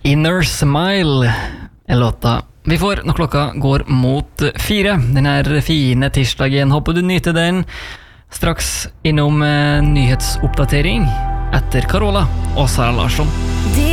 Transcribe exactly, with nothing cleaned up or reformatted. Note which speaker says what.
Speaker 1: Inner Smile er låta vi får når klokka går mot fire. Den her fine tirsdagen. Håper du nyter den. Straks innom eh, nyhetsoppdatering etter Carola og Sara Larsson.